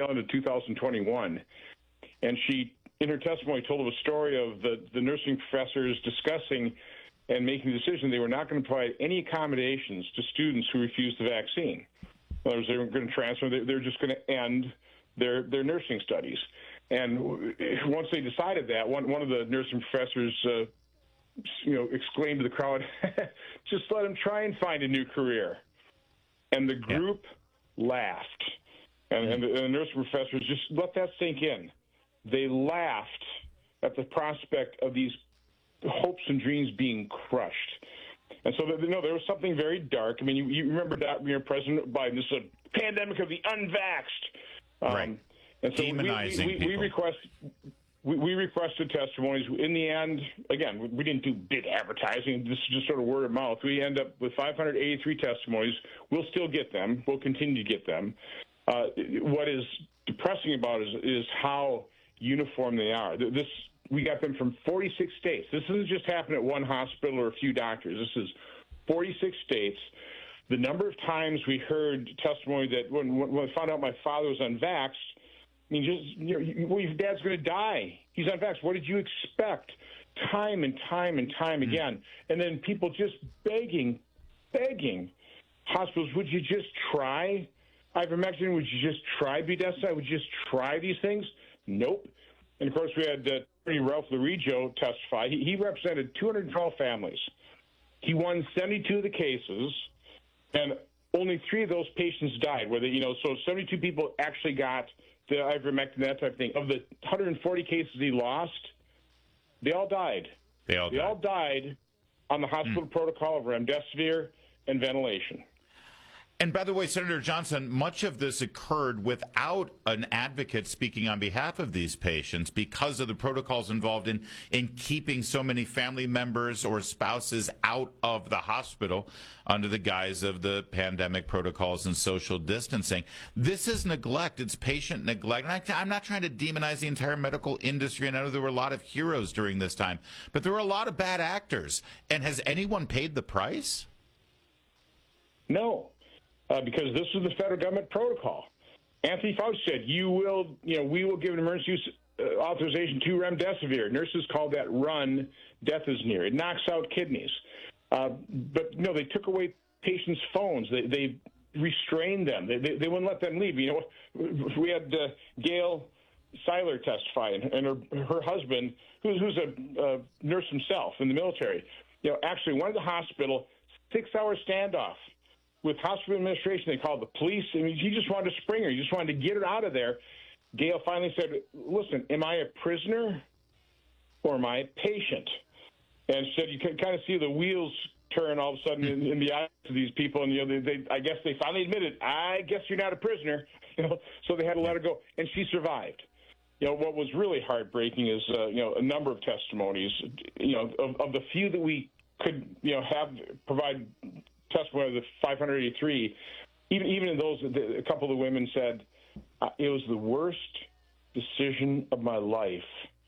well into 2021. And she, in her testimony, told a story of the nursing professors discussing and making the decision they were not going to provide any accommodations to students who refused the vaccine. In other words, they weren't going to transfer. They're just going to end their nursing studies. And once they decided that, one of the nursing professors, exclaimed to the crowd, "Just let them try and find a new career." And the group laughed. And the nursing professors, just let that sink in. They laughed at the prospect of these hopes and dreams being crushed. And so, there was something very dark. I mean, you remember that, President Biden, this is a pandemic of the unvaxxed. Right. And so demonizing people. We requested testimonies. In the end, again, we didn't do big advertising. This is just sort of word of mouth. We end up with 583 testimonies. We'll still get them. We'll continue to get them. What is depressing about it is how uniform they are. We got them from 46 states. This doesn't just happen at one hospital or a few doctors. This is 46 states. The number of times we heard testimony that when I found out my father was unvaxxed, I mean, your dad's going to die. He's unvaxxed. What did you expect? Time and time and time again. And then people just begging hospitals, would you just try ivermectin? Would you just try budesonide? Would you just try these things? Nope. And, of course, we had Attorney Ralph Larijo testify. He represented 212 families. He won 72 of the cases, and only 3 of those patients died. So 72 people actually got the ivermectin, that type of thing. Of the 140 cases he lost, they all died. They all died on the hospital protocol of remdesivir and ventilation. And by the way, Senator Johnson, much of this occurred without an advocate speaking on behalf of these patients because of the protocols involved in keeping so many family members or spouses out of the hospital under the guise of the pandemic protocols and social distancing. This is neglect. It's patient neglect. And I'm not trying to demonize the entire medical industry. And I know there were a lot of heroes during this time, but there were a lot of bad actors. And has anyone paid the price? No. Because this is the federal government protocol. Anthony Fauci said, we will give an emergency use authorization to remdesivir. Nurses call that run, death is near. It knocks out kidneys. But they took away patients' phones. They restrained them. They wouldn't let them leave. We had Gail Seiler testify, and her husband, who's a nurse himself in the military, actually went to the hospital, 6-hour standoff with hospital administration. They called the police. I mean, he just wanted to spring her. He just wanted to get her out of there. Gail finally said, listen, am I a prisoner or am I a patient? And said you can kind of see the wheels turn all of a sudden in the eyes of these people. And, I guess they finally admitted, I guess you're not a prisoner. So they had to let her go. And she survived. What was really heartbreaking is, a number of testimonies, of the few that we could, provide testimony of the 583, even in those, a couple of the women said, it was the worst decision of my life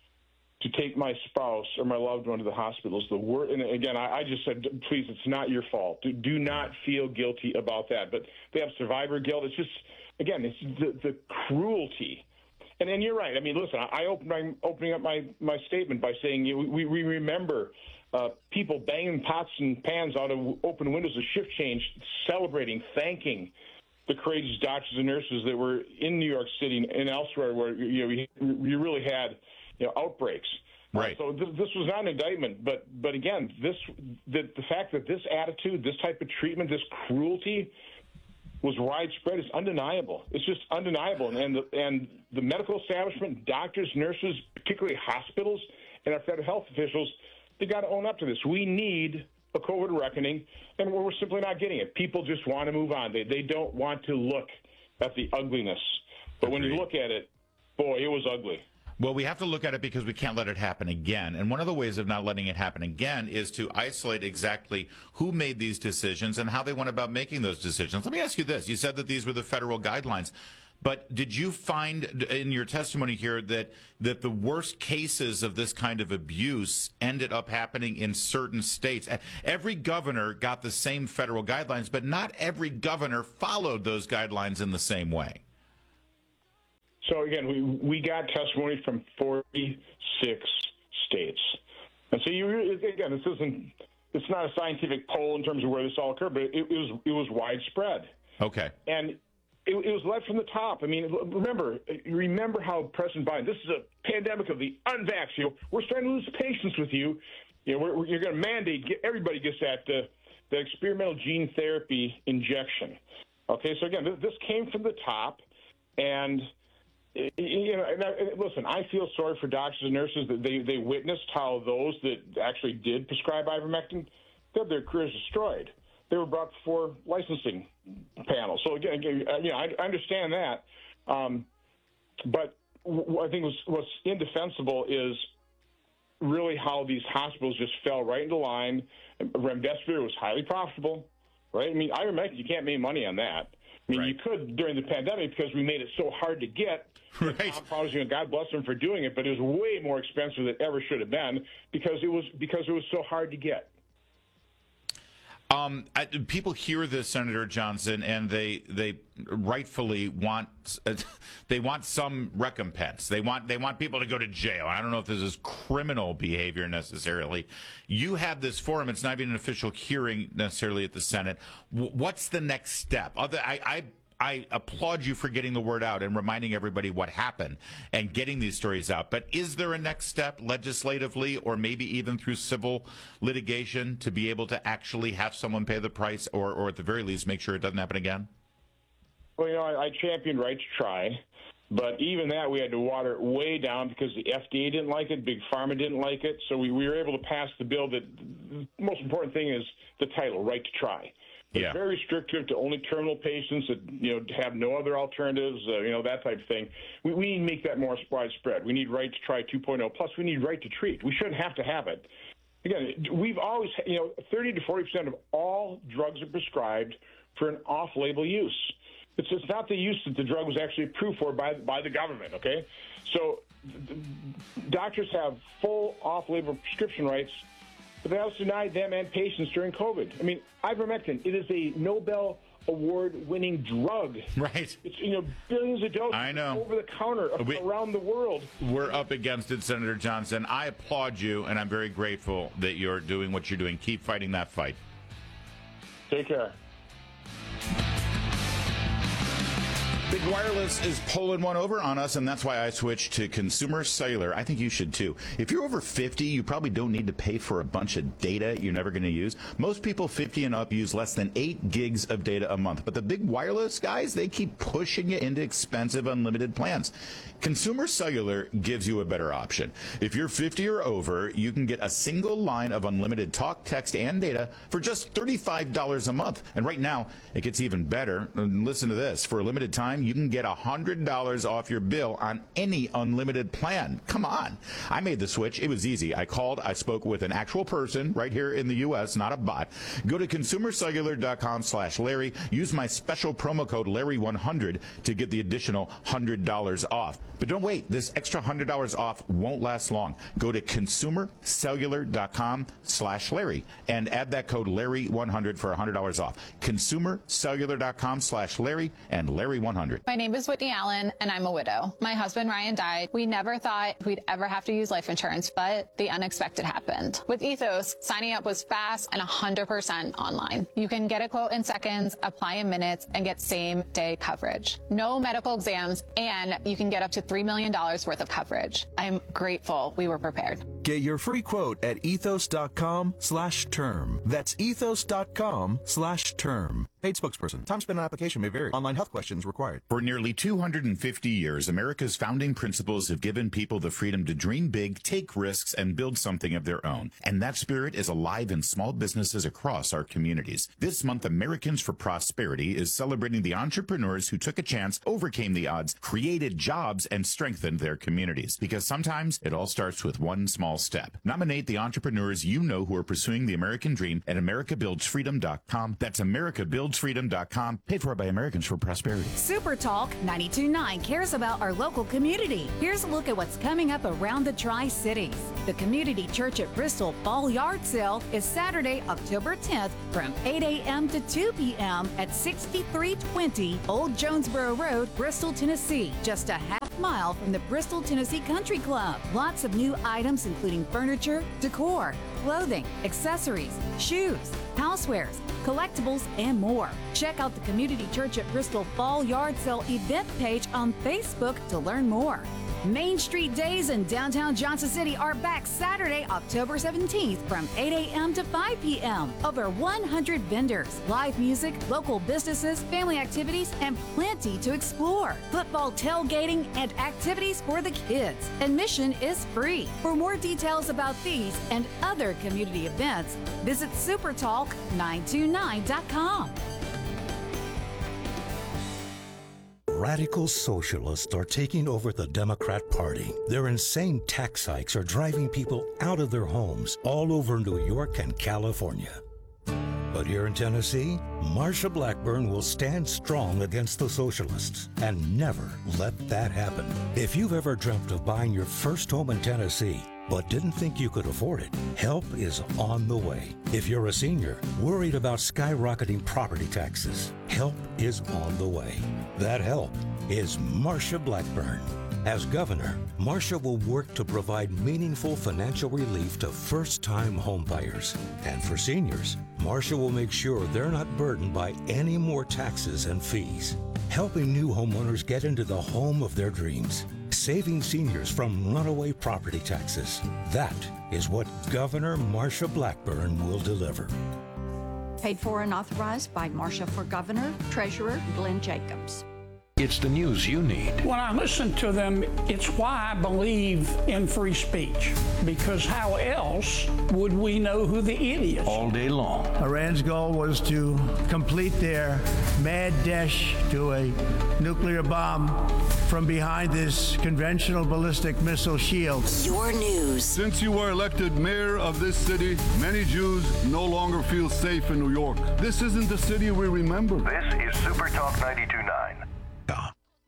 to take my spouse or my loved one to the hospital. It's the worst. And again, I just said, please, it's not your fault. Do not feel guilty about that. But they have survivor guilt. It's just, again, it's the cruelty. And then you're right. I mean, listen, I opening up my statement by saying we remember people banging pots and pans out of open windows of shift change, celebrating, thanking the courageous doctors and nurses that were in New York City and elsewhere where you really had outbreaks. Right. So this was not an indictment, but again, the fact that this attitude, this type of treatment, this cruelty was widespread is undeniable. It's just undeniable. And the medical establishment, doctors, nurses, particularly hospitals, and our federal health officials, they got to own up to this. We need a COVID reckoning, and we're simply not getting it. People just want to move on. They don't want to look at the ugliness. But when you look at it, boy, it was ugly. Well, we have to look at it because we can't let it happen again. And one of the ways of not letting it happen again is to isolate exactly who made these decisions and how they went about making those decisions. Let me ask you this. You said that these were the federal guidelines. But did you find in your testimony here that the worst cases of this kind of abuse ended up happening in certain states? Every governor got the same federal guidelines, but not every governor followed those guidelines in the same way. So again, we got testimony from 46 states, and so again, it's not a scientific poll in terms of where this all occurred, but it was widespread. Okay. And it was led from the top. I mean, remember how President Biden, this is a pandemic of the unvaccinated. We're starting to lose patience with you. You're going to mandate everybody gets that experimental gene therapy injection. Okay, so again, this came from the top, and listen, I feel sorry for doctors and nurses that they witnessed how those that actually did prescribe ivermectin, had their careers destroyed. They were brought before licensing panels. So again, I understand that, but I think what's indefensible is really how these hospitals just fell right into line. Remdesivir was highly profitable, right? I mean, ivermectin, you can't make money on that. I mean, right. You could during the pandemic because we made it so hard to get. Right. God bless them for doing it, but it was way more expensive than it ever should have been because it was so hard to get. People hear this, Senator Johnson, and they rightfully want some recompense. They want people to go to jail. I don't know if this is criminal behavior necessarily. You have this forum. It's not even an official hearing necessarily at the Senate. What's the next step? I applaud you for getting the word out and reminding everybody what happened and getting these stories out. But is there a next step legislatively or maybe even through civil litigation to be able to actually have someone pay the price or at the very least make sure it doesn't happen again? Well, I championed right to try, but even that we had to water it way down because the FDA didn't like it, Big Pharma didn't like it, so we were able to pass the bill that the most important thing is the title, right to try. It's very restrictive to only terminal patients that have no other alternatives, that type of thing. We need to make that more widespread. We need right to try 2.0. Plus, we need right to treat. We shouldn't have to have it. Again, we've always, 30 to 40% of all drugs are prescribed for an off-label use. It's not the use that the drug was actually approved for by the government. Okay, so doctors have full off-label prescription rights. But they also denied them and patients during COVID. I mean, ivermectin, it is a Nobel Award-winning drug. Right. It's, billions of doses over the counter around the world. We're up against it, Senator Johnson. I applaud you, and I'm very grateful that you're doing what you're doing. Keep fighting that fight. Take care. Big Wireless is pulling one over on us, and that's why I switched to Consumer Cellular. I think you should, too. If you're over 50, you probably don't need to pay for a bunch of data you're never going to use. Most people 50 and up use less than 8 gigs of data a month. But the Big Wireless guys, they keep pushing you into expensive unlimited plans. Consumer Cellular gives you a better option. If you're 50 or over, you can get a single line of unlimited talk, text, and data for just $35 a month. And right now, it gets even better. And listen to this. For a limited time, you can get $100 off your bill on any unlimited plan. Come on. I made the switch. It was easy. I spoke with an actual person right here in the U.S., not a bot. Go to consumercellular.com/Larry. Use my special promo code Larry100 to get the additional $100 off. But don't wait. This extra $100 off won't last long. Go to consumercellular.com/Larry and add that code Larry100 for $100 off. Consumercellular.com/Larry and Larry100. My name is Whitney Allen, and I'm a widow. My husband, Ryan, died. We never thought we'd ever have to use life insurance, but the unexpected happened. With Ethos, signing up was fast and 100% online. You can get a quote in seconds, apply in minutes, and get same-day coverage. No medical exams, and you can get up to $3 million worth of coverage. I'm grateful we were prepared. Get your free quote at ethos.com/term. That's ethos.com/term. Paid spokesperson. Time spent on application may vary. Online health questions required. For nearly 250 years, America's founding principles have given people the freedom to dream big, take risks, and build something of their own. And that spirit is alive in small businesses across our communities. This month, Americans for Prosperity is celebrating the entrepreneurs who took a chance, overcame the odds, created jobs, and strengthened their communities. Because sometimes it all starts with one small step. Nominate the entrepreneurs you know who are pursuing the American dream at americabuildsfreedom.com. That's americabuildsfreedom.com. Paid for by Americans for Prosperity. Super Talk 92.9 cares about our local community. Here's a look at what's coming up around the Tri-Cities. The Community Church at Bristol Fall Yard Sale is Saturday, October 10th from 8 a.m. to 2 p.m. at 6320 Old Jonesboro Road, Bristol, Tennessee. Just a half mile from the Bristol, Tennessee Country Club. Lots of new items including furniture, decor, clothing, accessories, shoes, housewares, collectibles, and more. Check out the Community Church at Bristol Fall Yard Sale event page on Facebook to learn more. Main Street Days in downtown Johnson City are back Saturday, October 17th from 8 a.m. to 5 p.m. Over 100 vendors, live music, local businesses, family activities, and plenty to explore. Football tailgating and activities for the kids. Admission is free. For more details about these and other community events, visit supertalk929.com. Radical socialists are taking over the Democrat Party. Their insane tax hikes are driving people out of their homes all over New York and California. But here in Tennessee, Marsha Blackburn will stand strong against the socialists and never let that happen. If you've ever dreamt of buying your first home in Tennessee, but didn't think you could afford it, help is on the way. If you're a senior worried about skyrocketing property taxes, help is on the way. That help is Marsha Blackburn. As governor, Marsha will work to provide meaningful financial relief to first-time homebuyers. And for seniors, Marsha will make sure they're not burdened by any more taxes and fees, helping new homeowners get into the home of their dreams, saving seniors from runaway property taxes. That is what Governor Marsha Blackburn will deliver. Paid for and authorized by Marsha for Governor, Treasurer Glenn Jacobs. It's the news you need. When I listen to them, it's why I believe in free speech. Because how else would we know who the idiot is? All day long. Iran's goal was to complete their mad dash to a nuclear bomb from behind this conventional ballistic missile shield. Your news. Since you were elected mayor of this city, many Jews no longer feel safe in New York. This isn't the city we remember. This is Super Talk 92.9.